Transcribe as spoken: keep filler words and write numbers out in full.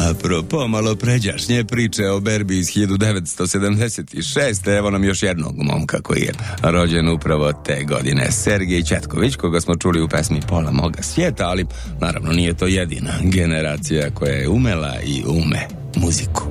Apropo malo pređašnje priče o berbi iz hiljadu devetsto sedamdeset šeste. Evo nam još jednog momka koji je rođen upravo te godine. Sergej Četković, koga smo čuli u pesmi Pola moga svijeta, ali naravno nije to jedina generacija koja je umela i ume muziku.